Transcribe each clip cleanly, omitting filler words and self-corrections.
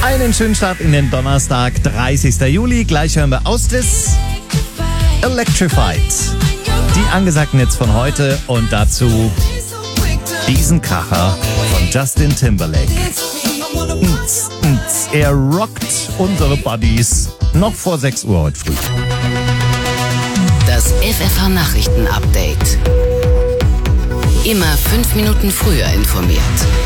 Einen schönen Start in den Donnerstag, 30. Juli. Gleich hören wir Austis Electrified. Die angesagten Hits von heute und dazu diesen Kracher von Justin Timberlake. Er rockt unsere Buddies noch vor 6 Uhr heute früh. Das FFH-Nachrichten-Update. Immer 5 Minuten früher informiert.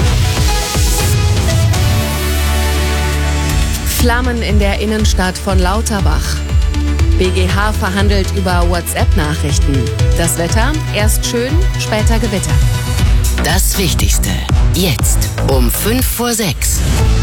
Flammen in der Innenstadt von Lauterbach. BGH verhandelt über WhatsApp-Nachrichten. Das Wetter, erst schön, später Gewitter. Das Wichtigste, jetzt um 5 vor 6.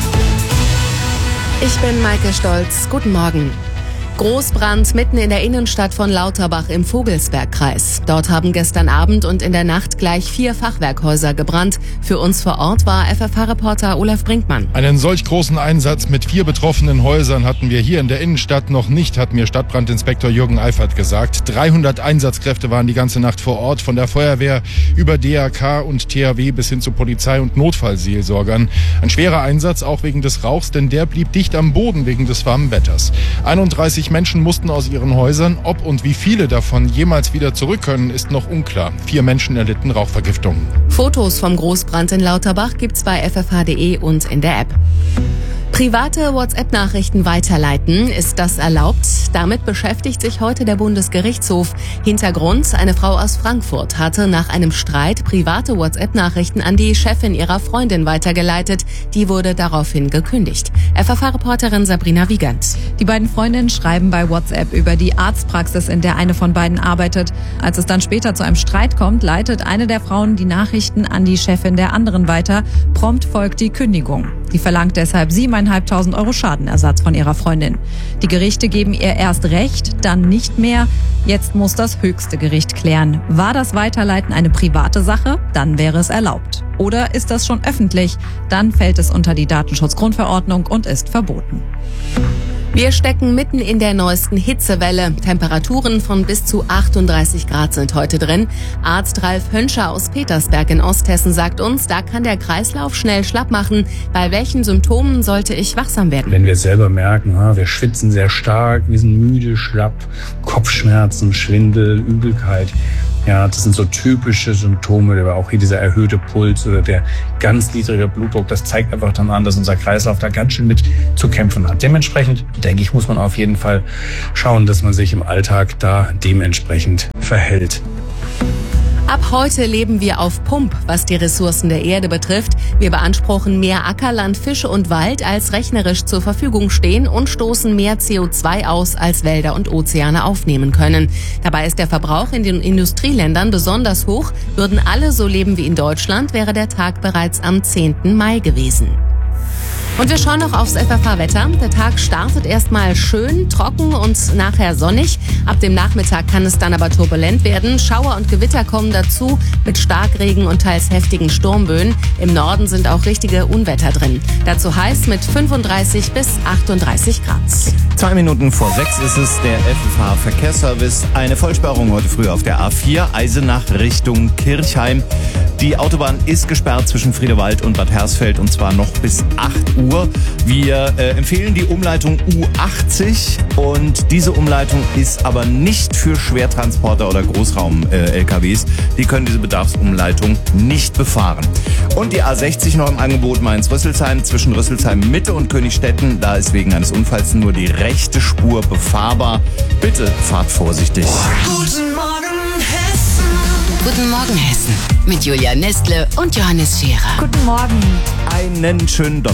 Ich bin Maike Stolz. Guten Morgen. Großbrand mitten in der Innenstadt von Lauterbach im Vogelsbergkreis. Dort haben gestern Abend und in der Nacht gleich 4 Fachwerkhäuser gebrannt. Für uns vor Ort war FFH-Reporter Olaf Brinkmann. Einen solch großen Einsatz mit 4 betroffenen Häusern hatten wir hier in der Innenstadt noch nicht, hat mir Stadtbrandinspektor Jürgen Eifert gesagt. 300 Einsatzkräfte waren die ganze Nacht vor Ort, von der Feuerwehr über DRK und THW bis hin zu Polizei und Notfallseelsorgern. Ein schwerer Einsatz, auch wegen des Rauchs, denn der blieb dicht am Boden wegen des warmen Wetters. 31 Menschen mussten aus ihren Häusern. Ob und wie viele davon jemals wieder zurück können, ist noch unklar. 4 Menschen erlitten Rauchvergiftungen. Fotos vom Großbrand in Lauterbach gibt's bei ffh.de und in der App. Private WhatsApp-Nachrichten weiterleiten, ist das erlaubt? Damit beschäftigt sich heute der Bundesgerichtshof. Hintergrund: Eine Frau aus Frankfurt hatte nach einem Streit private WhatsApp-Nachrichten an die Chefin ihrer Freundin weitergeleitet. Die wurde daraufhin gekündigt. FFH-Reporterin Sabrina Wiegand. Die beiden Freundinnen schreiben bei WhatsApp über die Arztpraxis, in der eine von beiden arbeitet. Als es dann später zu einem Streit kommt, leitet eine der Frauen die Nachrichten an die Chefin der anderen weiter. Prompt folgt die Kündigung. Die verlangt deshalb 7.500 € Schadenersatz von ihrer Freundin. Die Gerichte geben ihr erst Recht, dann nicht mehr. Jetzt muss das höchste Gericht klären. War das Weiterleiten eine private Sache? Dann wäre es erlaubt. Oder ist das schon öffentlich? Dann fällt es unter die Datenschutzgrundverordnung und ist verboten. Wir stecken mitten in der neuesten Hitzewelle. Temperaturen von bis zu 38 Grad sind heute drin. Arzt Ralf Hönscher aus Petersberg in Osthessen sagt uns, da kann der Kreislauf schnell schlapp machen. Bei welchen Symptomen sollte ich wachsam werden? Wenn wir selber merken, wir schwitzen sehr stark, wir sind müde, schlapp, Kopfschmerzen, Schwindel, Übelkeit. Ja, das sind so typische Symptome, aber auch hier dieser erhöhte Puls oder der ganz niedrige Blutdruck, das zeigt einfach dann an, dass unser Kreislauf da ganz schön mit zu kämpfen hat. Dementsprechend, denke ich, muss man auf jeden Fall schauen, dass man sich im Alltag da dementsprechend verhält. Ab heute leben wir auf Pump, was die Ressourcen der Erde betrifft. Wir beanspruchen mehr Ackerland, Fische und Wald, als rechnerisch zur Verfügung stehen und stoßen mehr CO2 aus, als Wälder und Ozeane aufnehmen können. Dabei ist der Verbrauch in den Industrieländern besonders hoch. Würden alle so leben wie in Deutschland, wäre der Tag bereits am 10. Mai gewesen. Und wir schauen noch aufs FFH-Wetter. Der Tag startet erstmal schön, trocken und nachher sonnig. Ab dem Nachmittag kann es dann aber turbulent werden. Schauer und Gewitter kommen dazu mit Starkregen und teils heftigen Sturmböen. Im Norden sind auch richtige Unwetter drin. Dazu heiß mit 35 bis 38 Grad. 2 Minuten vor 6 ist es, der FFH-Verkehrsservice. Eine Vollsperrung heute früh auf der A4, Eisenach Richtung Kirchheim. Die Autobahn ist gesperrt zwischen Friedewald und Bad Hersfeld und zwar noch bis 8 Uhr. Wir empfehlen die Umleitung U80 und diese Umleitung ist aber nicht für Schwertransporter oder Großraum-LKWs. Die können diese Bedarfsumleitung nicht befahren. Und die A60 noch im Angebot Mainz-Rüsselsheim zwischen Rüsselsheim Mitte und Königstetten. Da ist wegen eines Unfalls nur die rechte Spur befahrbar. Bitte fahrt vorsichtig. Guten Morgen, Hessen. Guten Morgen, Hessen. Mit Julia Nestle und Johannes Scherer. Guten Morgen. Einen schönen Donnerstag.